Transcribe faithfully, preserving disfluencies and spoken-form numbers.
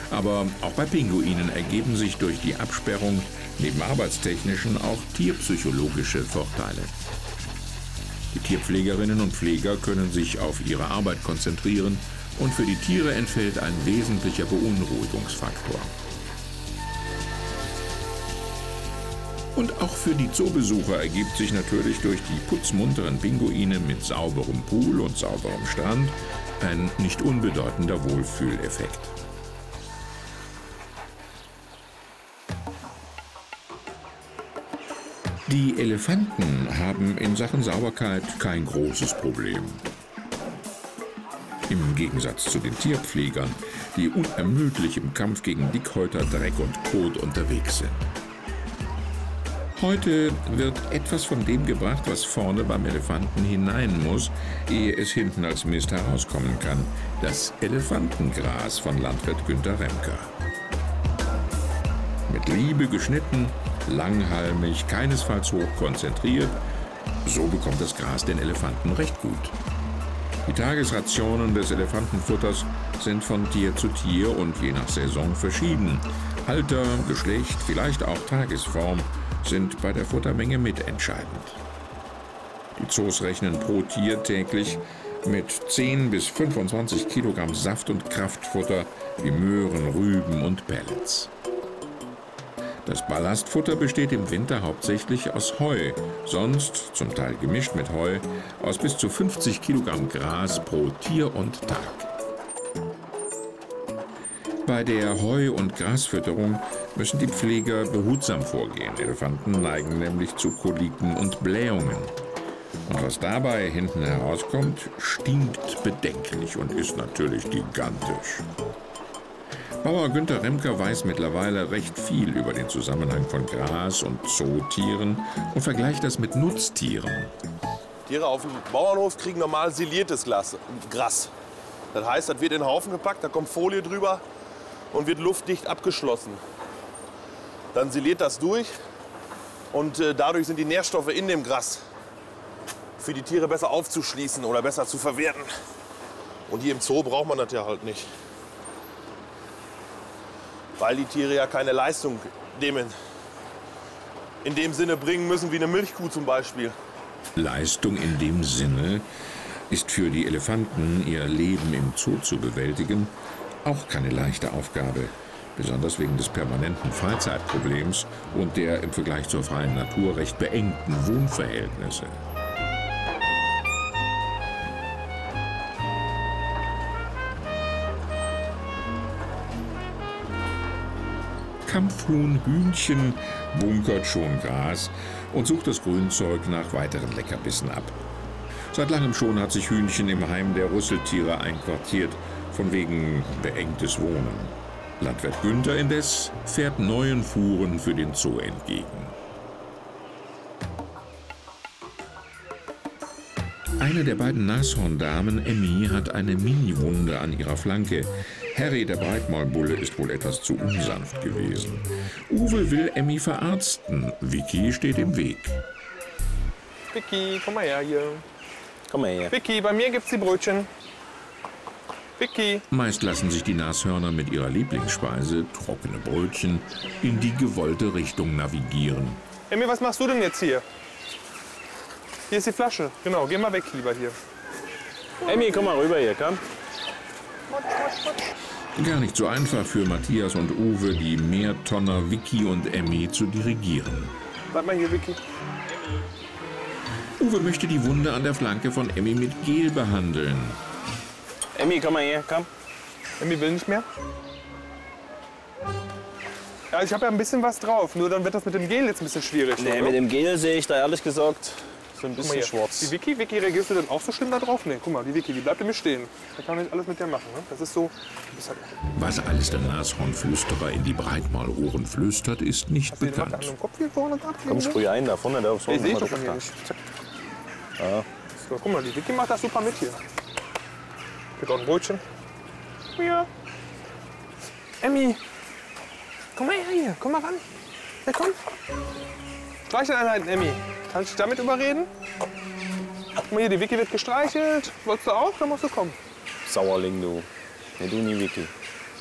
Aber auch bei Pinguinen ergeben sich durch die Absperrung neben arbeitstechnischen auch tierpsychologische Vorteile. Die Tierpflegerinnen und Pfleger können sich auf ihre Arbeit konzentrieren und für die Tiere entfällt ein wesentlicher Beunruhigungsfaktor. Und auch für die Zoobesucher ergibt sich natürlich durch die putzmunteren Pinguine mit sauberem Pool und sauberem Strand ein nicht unbedeutender Wohlfühleffekt. Die Elefanten haben in Sachen Sauberkeit kein großes Problem. Im Gegensatz zu den Tierpflegern, die unermüdlich im Kampf gegen Dickhäuter, Dreck und Kot unterwegs sind. Heute wird etwas von dem gebracht, was vorne beim Elefanten hinein muss, ehe es hinten als Mist herauskommen kann. Das Elefantengras von Landwirt Günter Remker. Mit Liebe geschnitten, langhalmig, keinesfalls hoch konzentriert, so bekommt das Gras den Elefanten recht gut. Die Tagesrationen des Elefantenfutters sind von Tier zu Tier und je nach Saison verschieden. Alter, Geschlecht, vielleicht auch Tagesform sind bei der Futtermenge mitentscheidend. Die Zoos rechnen pro Tier täglich mit zehn bis fünfundzwanzig Kilogramm Saft- und Kraftfutter wie Möhren, Rüben und Pellets. Das Ballastfutter besteht im Winter hauptsächlich aus Heu, sonst, zum Teil gemischt mit Heu, aus bis zu fünfzig Kilogramm Gras pro Tier und Tag. Bei der Heu- und Grasfütterung müssen die Pfleger behutsam vorgehen. Elefanten neigen nämlich zu Koliken und Blähungen. Und was dabei hinten herauskommt, stinkt bedenklich und ist natürlich gigantisch. Bauer Günter Remker weiß mittlerweile recht viel über den Zusammenhang von Gras- und Zootieren und vergleicht das mit Nutztieren. Tiere auf dem Bauernhof kriegen normal siliertes Gras. Das heißt, das wird in den Haufen gepackt, da kommt Folie drüber und wird luftdicht abgeschlossen. Dann siliert das durch und äh, dadurch sind die Nährstoffe in dem Gras für die Tiere besser aufzuschließen oder besser zu verwerten. Und hier im Zoo braucht man das ja halt nicht. Weil die Tiere ja keine Leistung dem in, in dem Sinne bringen müssen wie eine Milchkuh zum Beispiel. Leistung in dem Sinne ist für die Elefanten, ihr Leben im Zoo zu bewältigen, auch keine leichte Aufgabe. Besonders wegen des permanenten Freizeitproblems und der im Vergleich zur freien Natur recht beengten Wohnverhältnisse. Kampfhuhn, Hühnchen bunkert schon Gras und sucht das Grünzeug nach weiteren Leckerbissen ab. Seit langem schon hat sich Hühnchen im Heim der Rüsseltiere einquartiert, von wegen beengtes Wohnen. Landwirt Günther indes fährt neuen Fuhren für den Zoo entgegen. Eine der beiden Nashorndamen, Emmy, hat eine Mini-Wunde an ihrer Flanke. Harry, der Breitmaulbulle, ist wohl etwas zu unsanft gewesen. Uwe will Emmy verarzten. Vicky steht im Weg. Vicky, komm mal her hier. Komm mal her. Vicky, bei mir gibt's die Brötchen. Vicky. Meist lassen sich die Nashörner mit ihrer Lieblingsspeise, trockene Brötchen, in die gewollte Richtung navigieren. Emmy, was machst du denn jetzt hier? Hier ist die Flasche. Genau, geh mal weg lieber hier. Emmy, komm mal rüber hier, komm. Gar nicht so einfach für Matthias und Uwe, die Mehrtonner Vicky und Emmy zu dirigieren. Bleib mal hier, Vicky. Uwe möchte die Wunde an der Flanke von Emmy mit Gel behandeln. Emmy, komm mal her, komm. Emmy will nicht mehr. Ja, ich habe ja ein bisschen was drauf, nur dann wird das mit dem Gel jetzt ein bisschen schwierig. Nee, oder? mit dem Gel sehe ich da ehrlich gesagt so ein bisschen schwarz. Die Vicky, Vicky, reagierst du denn auch so schlimm da drauf? Nee, guck mal, die Vicky, die bleibt nämlich stehen. Da kann man nicht alles mit der machen. Ne? Das ist so. Das halt Was alles der Nashornflüsterer in die Breitmaulohren flüstert, ist nicht Hast du bekannt. den Kopf hier vorne dran? Komm, sprüh ein da vorne, da aufs Nee, Hosen. sehe ich doch von hier nicht. Ja. So, guck mal, die Vicky macht das super mit hier. Gibt auch ein Brötchen. Ja. Emmy, komm mal her hier, komm mal ran. Ja, komm. Streicheleinheiten, Emmy. Kann ich dich damit überreden? Guck mal hier, die Vicky wird gestreichelt. Wolltest du auch? Dann musst du kommen. Sauerling, du. Nee, du nie Vicky.